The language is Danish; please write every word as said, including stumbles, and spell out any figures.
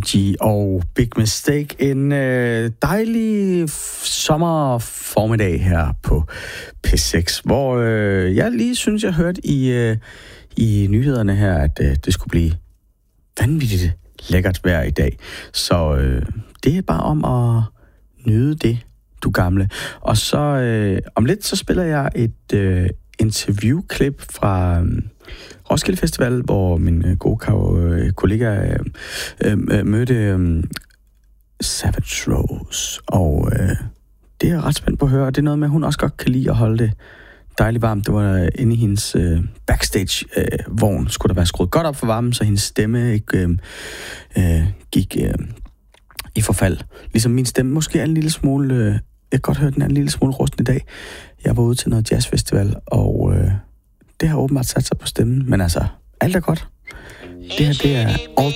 Gigi og Big Mistake. En øh, dejlig f- sommerformiddag her på P seks, hvor øh, jeg lige synes, jeg hørte i, øh, i nyhederne her, at øh, det skulle blive vanvittigt lækkert vejr i dag. Så øh, det er bare om at nyde det, du gamle. Og så øh, om lidt, så spiller jeg et øh, interviewklip fra øh, Roskilde Festival, hvor min øh, gode ka- kollega øh, øh, mødte øh, Savage Rose. Og øh, det er jeg ret spændt på at høre. Og det er noget med, at hun også godt kan lide at holde det dejligt varmt. Det var inde i hendes øh, backstage-vogn. Øh, skulle der være skruet godt op for varmen, så hendes stemme ikke øh, øh, gik øh, i forfald. Ligesom min stemme måske er en lille smule... Øh, jeg kan godt høre, den er en lille smule rusten i dag. Jeg var ude til noget jazzfestival, og øh, det har åbenbart sat sig på stemmen. Men altså, alt er godt. Det her, det er all